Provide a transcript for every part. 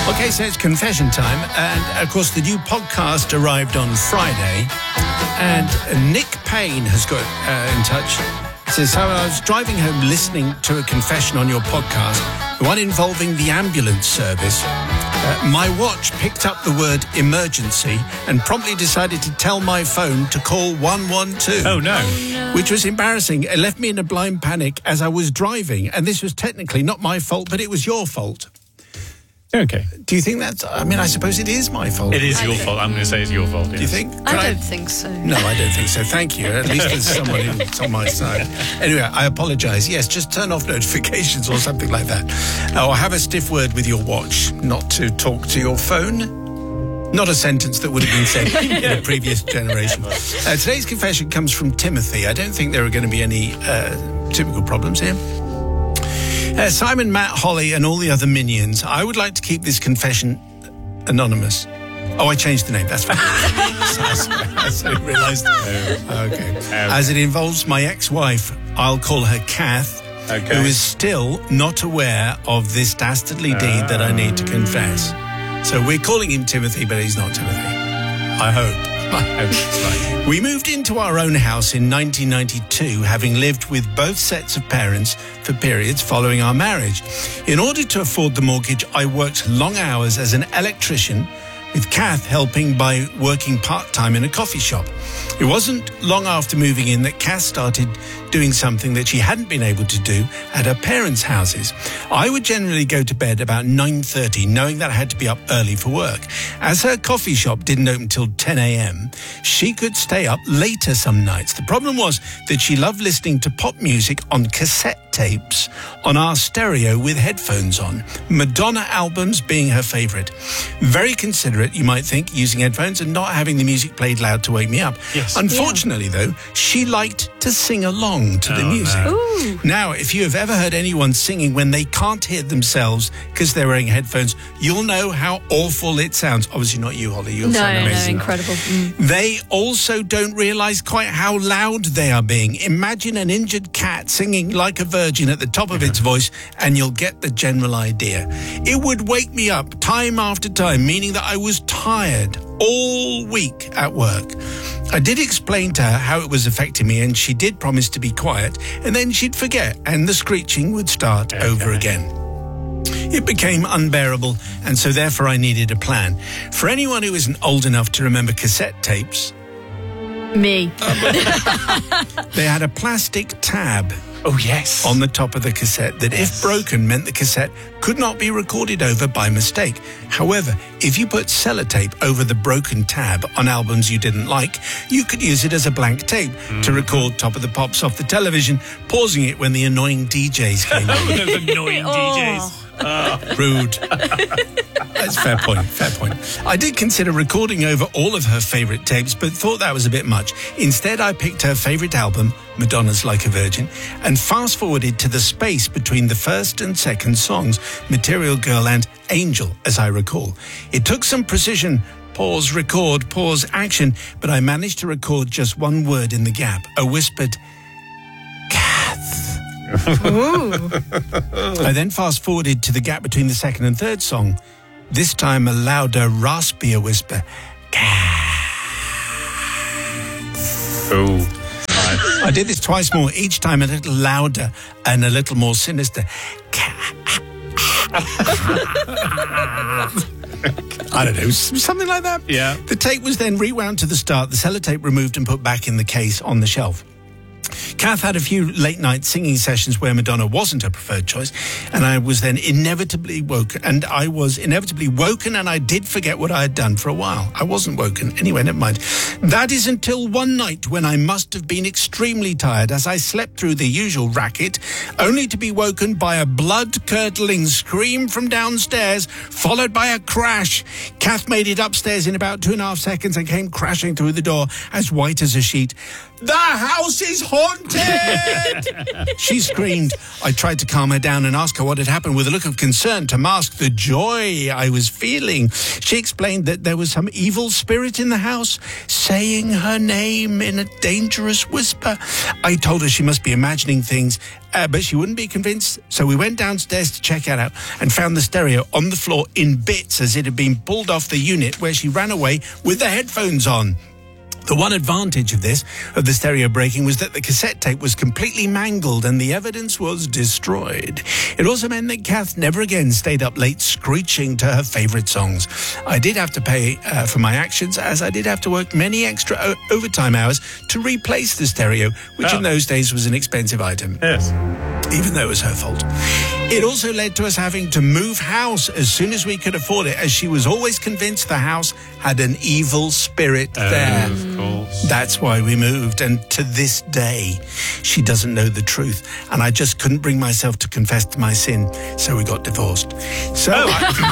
Okay, so it's confession time. And, of course, the new podcast arrived on Friday. And Nick Payne has got in touch. He says, so I was driving home listening to a confession on your podcast, the one involving the ambulance service. My watch picked up the word emergency and promptly decided to tell my phone to call 112. Oh, no. Which was embarrassing. It left me in a blind panic as I was driving. And this was technically not my fault, but it was your fault. Okay. Do you think that's... I mean, I suppose it is my fault. It is your fault. I'm going to say it's your fault. Yes. Do you think? I don't think so. No, I don't think so. Thank you. At least there's someone who's on my side. Anyway, I apologise. Yes, just turn off notifications or something like that. Or have a stiff word with your watch, not to talk to your phone. Not a sentence that would have been said in a previous generation. Today's confession comes from Timothy. I don't think there are going to be any typical problems here. Simon, Matt, Holly and all the other minions, I would like to keep this confession anonymous. Oh, I changed the name. That's fine. I suddenly realised. Okay. As it involves my ex-wife, I'll call her Kath, who is still not aware of this dastardly deed that I need to confess. So we're calling him Timothy, but he's not Timothy. I hope. Right. We moved into our own house in 1992, having lived with both sets of parents for periods following our marriage. In order to afford the mortgage, I worked long hours as an electrician, with Kath helping by working part-time in a coffee shop. It wasn't long after moving in that Kath started doing something that she hadn't been able to do at her parents' houses. I would generally go to bed about 9:30, knowing that I had to be up early for work. As her coffee shop didn't open till 10 a.m., she could stay up later some nights. The problem was that she loved listening to pop music on cassette tapes on our stereo with headphones on, Madonna albums being her favourite. Very considerate, you might think, using headphones and not having the music played loud to wake me up. Yes. Unfortunately, though, she liked to sing along to the music. No. Now, if you have ever heard anyone singing when they can't hear themselves because they're wearing headphones, you'll know how awful it sounds. Obviously not you, Holly. You'll sound amazing. No, incredible. They also don't realise quite how loud they are being. Imagine an injured cat singing like a virgin at the top of its voice and you'll get the general idea. It would wake me up time after time, meaning that I was tired all week at work. I did explain to her how it was affecting me and she did promise to be quiet and then she'd forget and the screeching would start over again. It became unbearable and so therefore I needed a plan. For anyone who isn't old enough to remember cassette tapes, Me. they had a plastic tab Oh, yes. on the top of the cassette that if broken meant the cassette could not be recorded over by mistake. However, if you put sellotape over the broken tab on albums you didn't like, you could use it as a blank tape to record Top of the Pops off the television, pausing it when the annoying DJs came in. Those annoying DJs. Rude. That's fair point. I did consider recording over all of her favourite tapes, but thought that was a bit much. Instead, I picked her favourite album, Madonna's Like a Virgin, and fast-forwarded to the space between the first and second songs, Material Girl and Angel, as I recall. It took some precision, pause, record, pause, action, but I managed to record just one word in the gap, a whispered, Kath. I then fast-forwarded to the gap between the second and third song, this time a louder, raspier whisper, Kath. Oh. I did this twice more, each time a little louder and a little more sinister. I don't know, something like that. Yeah. The tape was then rewound to the start, the sellotape removed and put back in the case on the shelf. Kath had a few late-night singing sessions where Madonna wasn't her preferred choice, and I was then inevitably woken, and I did forget what I had done for a while. I wasn't woken. Anyway, never mind. That is until one night when I must have been extremely tired as I slept through the usual racket, only to be woken by a blood-curdling scream from downstairs, followed by a crash. Kath made it upstairs in about 2.5 seconds and came crashing through the door, as white as a sheet. The house is haunted! She screamed. I tried to calm her down and ask her what had happened with a look of concern to mask the joy I was feeling. She explained that there was some evil spirit in the house saying her name in a dangerous whisper. I told her she must be imagining things, but she wouldn't be convinced. So we went downstairs to check it out and found the stereo on the floor in bits as it had been pulled off the unit, where she ran away with the headphones on. The one advantage of the stereo breaking, was that the cassette tape was completely mangled and the evidence was destroyed. It also meant that Kath never again stayed up late screeching to her favourite songs. I did have to pay for my actions, as I did have to work many extra overtime hours to replace the stereo, which in those days was an expensive item. Yes. Even though it was her fault. It also led to us having to move house as soon as we could afford it, as she was always convinced the house had an evil spirit there. Of course. That's why we moved, and to this day, she doesn't know the truth, and I just couldn't bring myself to confess to my sin, so we got divorced. So...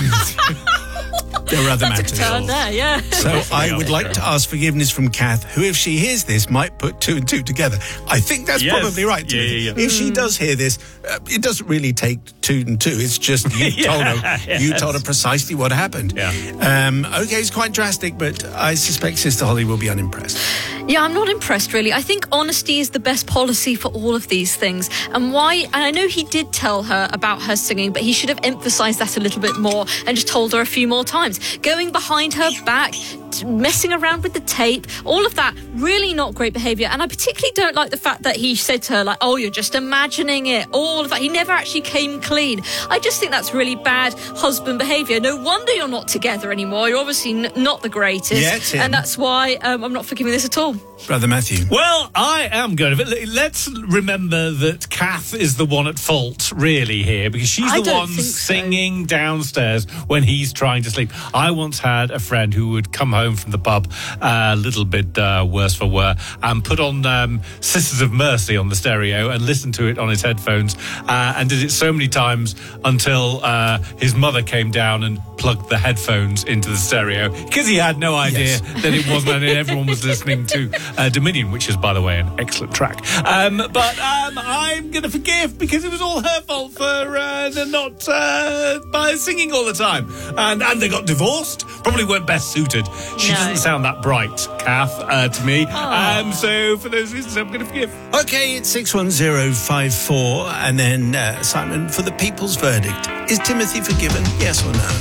There were other matters. Turn there, yeah. So I would like to ask forgiveness from Kath, who, if she hears this, might put two and two together. I think that's probably right. Yeah. If she does hear this, it doesn't really take two and two. It's just you told her. You told her precisely what happened. Yeah. Okay, it's quite drastic, but I suspect Sister Holly will be unimpressed. Yeah, I'm not impressed, really. I think honesty is the best policy for all of these things. And I know he did tell her about her singing, but he should have emphasised that a little bit more and just told her a few more times. Going behind her back, messing around with the tape, all of that, really not great behaviour. And I particularly don't like the fact that he said to her, like, oh, you're just imagining it, all of that. He never actually came clean. I just think that's really bad husband behaviour. No wonder you're not together anymore. You're obviously not the greatest. Yeah, Tim. And that's why I'm not forgiving this at all. Brother Matthew. Well, I am going to... Let's remember that Kath is the one at fault, really, here, because she's the one singing downstairs when he's trying to sleep. I once had a friend who would come home from the pub a little bit worse for wear and put on Sisters of Mercy on the stereo and listen to it on his headphones and did it so many times until his mother came down and plugged the headphones into the stereo, because he had no idea that it wasn't, and everyone was listening to Dominion, which is, by the way, an excellent track. But I'm going to forgive, because it was all her fault for not by singing all the time. And they got divorced. Probably weren't best suited. She doesn't sound that bright, Kath, to me. So for those reasons, I'm going to forgive. Okay, it's 61054, and then Simon, for the people's verdict. Is Timothy forgiven? Yes or no?